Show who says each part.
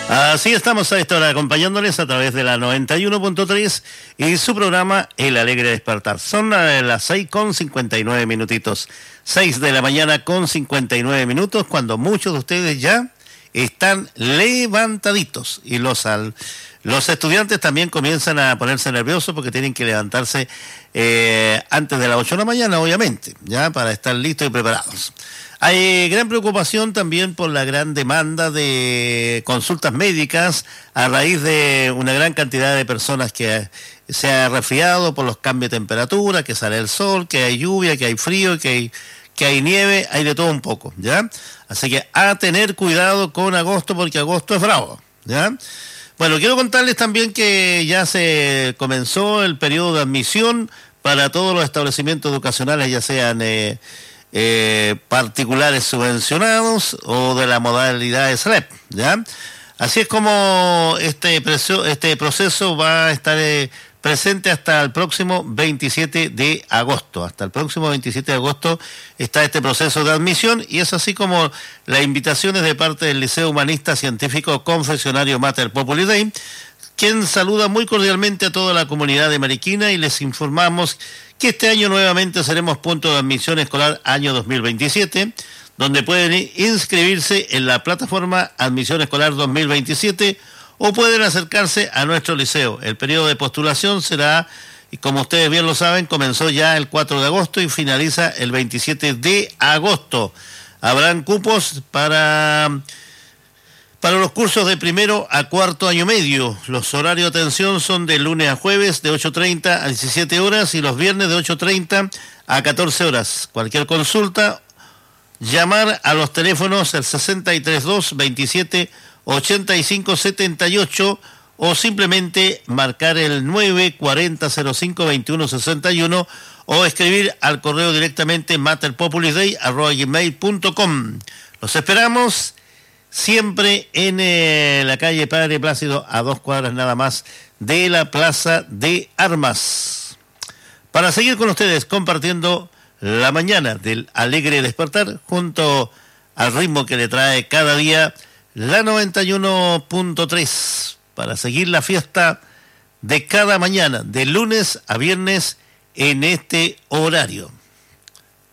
Speaker 1: Así estamos a esta hora acompañándoles a través de la 91.3 y su programa El Alegre Despertar. Son las 6:59 minutitos. 6 de la mañana con 59 minutos, cuando muchos de ustedes ya están levantaditos y los estudiantes también comienzan a ponerse nerviosos porque tienen que levantarse antes de las 8 de la mañana, obviamente, ya para estar listos y preparados. Hay gran preocupación también por la gran demanda de consultas médicas a raíz de una gran cantidad de personas que se ha resfriado por los cambios de temperatura, que sale el sol, que hay lluvia, que hay frío, que hay nieve, hay de todo un poco, ¿ya? Así que a tener cuidado con agosto, porque agosto es bravo, ¿ya? Bueno, quiero contarles también que ya se comenzó el periodo de admisión para todos los establecimientos educacionales, ya sean particulares subvencionados o de la modalidad de SREP, ¿ya? Así es como este proceso va a estar presente hasta el próximo 27 de agosto. Hasta el próximo 27 de agosto está este proceso de admisión y es así como las invitaciones de parte del Liceo Humanista Científico Confesionario Mater Populi Dei, quien saluda muy cordialmente a toda la comunidad de Mariquina y les informamos que este año nuevamente seremos punto de admisión escolar año 2027, donde pueden inscribirse en la plataforma Admisión Escolar 2027 o pueden acercarse a nuestro liceo. El periodo de postulación será, y como ustedes bien lo saben, comenzó ya el 4 de agosto y finaliza el 27 de agosto. Habrán cupos para los cursos de primero a cuarto año medio. Los horarios de atención son de lunes a jueves de 8:30 a 17 horas y los viernes de 8:30 a 14 horas. Cualquier consulta, llamar a los teléfonos el 632 27 85 78 o simplemente marcar el 940 05 21 61 o escribir al correo directamente materpopulisdei@gmail.com. Los esperamos siempre en la calle Padre Plácido, a 2 cuadras nada más de la Plaza de Armas. Para seguir con ustedes compartiendo la mañana del Alegre Despertar, junto al ritmo que le trae cada día la 91.3, para seguir la fiesta de cada mañana, de lunes a viernes en este horario.